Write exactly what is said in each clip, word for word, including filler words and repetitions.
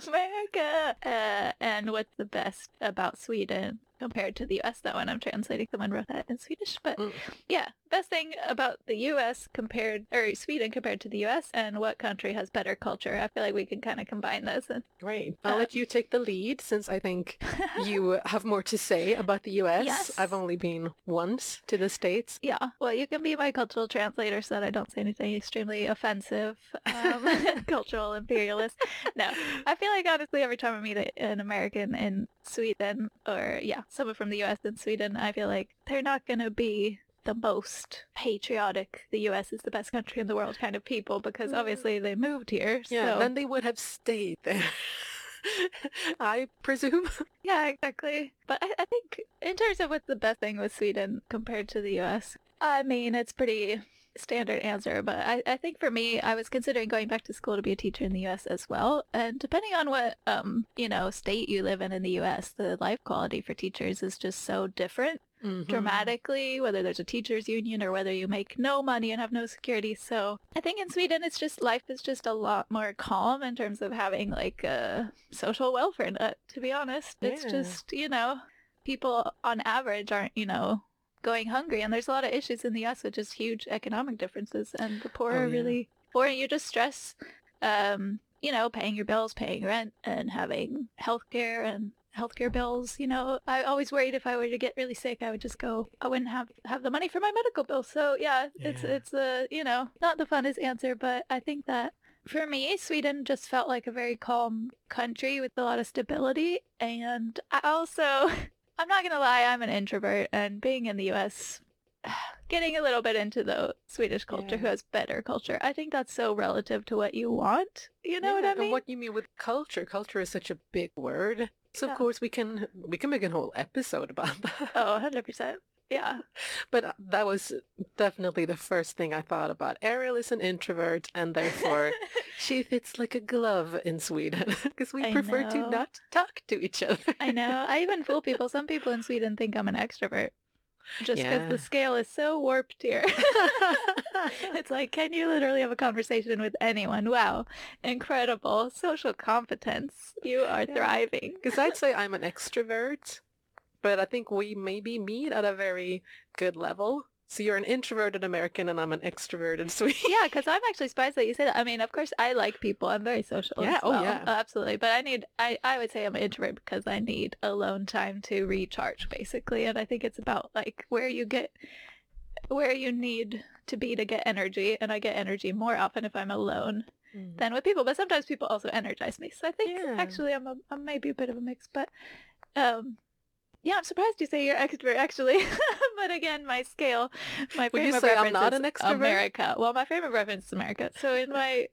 America. Uh, and what's the best about Sweden compared to the U S, though, when I'm translating? Someone wrote that in Swedish. But Mm. yeah, best thing about the U S compared, or Sweden compared to the U S, and what country has better culture. I feel like we can kind of combine those. And, Great. I'll uh, let you take the lead since I think you have more to say about the U S. Yes. I've only been once to the States. Yeah, well, you can be my cultural translator so that I don't say anything extremely offensive, um, cultural imperialist. No, I feel like honestly every time I meet a- an American in Sweden, or yeah, someone from the U S in Sweden, I feel like they're not going to be the most patriotic, the U S is the best country in the world kind of people, because obviously they moved here. Yeah, So then they would have stayed there. I presume. yeah, exactly. But I, I think in terms of what's the best thing with Sweden compared to the U S, I mean, it's pretty standard answer, but I, I think for me, I was considering going back to school to be a teacher in the U S as well. And depending on what, um, you know, state you live in in the U S, the life quality for teachers is just so different. Mhm. Dramatically, whether there's a teachers union or whether you make no money and have no security. So I think in Sweden, it's just life is just a lot more calm in terms of having like a social welfare net, to be honest. It's Yeah. just, you know, people on average aren't, you know, going hungry. And there's a lot of issues in the U S with just huge economic differences. And the poor Oh, are yeah. really poor. And you just stress, um, you know, paying your bills, paying rent, and having healthcare and healthcare bills. You know, I always worried if I were to get really sick, I would just go, I wouldn't have have the money for my medical bill. So yeah, it's Yeah. it's a, you know, not the funnest answer, but I think that for me, Sweden just felt like a very calm country with a lot of stability. And I also, I'm not gonna lie, I'm an introvert, and being in the U S, getting a little bit into the Swedish culture, who Yeah. has better culture, I think that's so relative to what you want. You know what Yeah, I and mean? what you mean with culture? Culture is such a big word. So Yeah. of course we can we can make a whole episode about that. Oh, one hundred percent. Yeah. But uh, that was definitely the first thing I thought about. Ariel is an introvert, and therefore she fits like a glove in Sweden because we I prefer to know. not talk to each other. I know. I even fool people. Some people in Sweden think I'm an extrovert just because Yeah. the scale is so warped here. It's like, can you literally have a conversation with anyone? Wow. Incredible. Social competence. You are Yeah. thriving. Because I'd say I'm an extrovert, but I think we maybe meet at a very good level. So you're an introverted American and I'm an extroverted Swede. Yeah, because I'm actually surprised that you say that. I mean, of course, I like people. I'm very social Yeah, as oh, well. yeah. Uh, absolutely. But I need, I, I would say I'm an introvert because I need alone time to recharge, basically. And I think it's about like where you get, where you need to be to get energy. And I get energy more often if I'm alone Mm. than with people. But sometimes people also energize me. So I think Yeah. actually I'm, a, I'm maybe a bit of a mix. But um, yeah, I'm surprised you say you're extrovert, actually. But again, my scale, my Would frame you of say I'm reference not is an extrovert? America. Well, my frame of reference is America. So in my,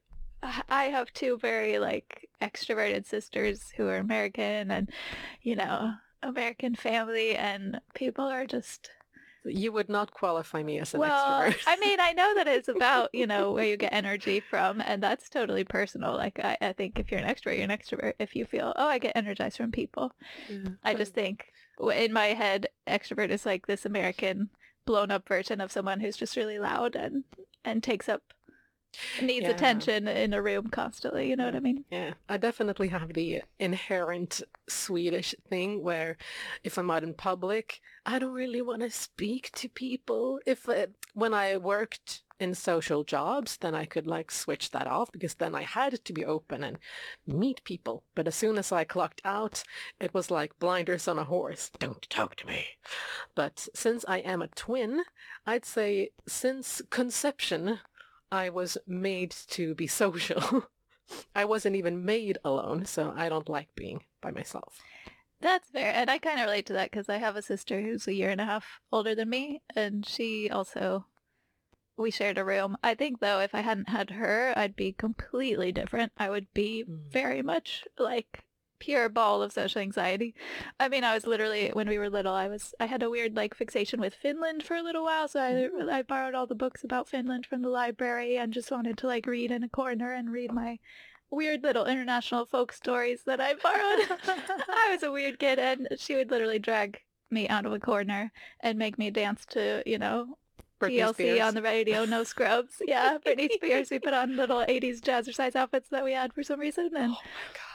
I have two very like extroverted sisters who are American, and you know, American family, and people are just. You would not qualify me as an Well, extrovert. I mean, I know that it's about, you know, where you get energy from, and that's totally personal. Like, I, I think if you're an extrovert, you're an extrovert. If you feel, oh, I get energized from people. Yeah, I but- just think w- in my head, extrovert is like this American blown up version of someone who's just really loud and and takes up needs Yeah. attention in a room constantly. You know what I mean? Yeah, I definitely have the inherent Swedish thing where if I'm out in public, I don't really want to speak to people. If uh, when I worked in social jobs, then I could like switch that off because then I had to be open and meet people. But as soon as I clocked out, it was like blinders on a horse. Don't talk to me. But since I am a twin, I'd say since conception, I was made to be social. I wasn't even made alone, so I don't like being by myself. That's fair. And I kind of relate to that because I have a sister who's a year and a half older than me, and she also, we shared a room. I think, though, if I hadn't had her, I'd be completely different. I would be Mm. very much like pure ball of social anxiety. I mean, I was literally, when we were little, I was, I had a weird like fixation with Finland for a little while. So I, Mm. I borrowed all the books about Finland from the library and just wanted to like read in a corner and read my weird little international folk stories that I borrowed. I was a weird kid, and she would literally drag me out of a corner and make me dance to, you know, Britney T L C Spears. on the radio, no scrubs. Yeah, Britney Spears. We put on little eighties jazzercise outfits that we had for some reason, and Oh my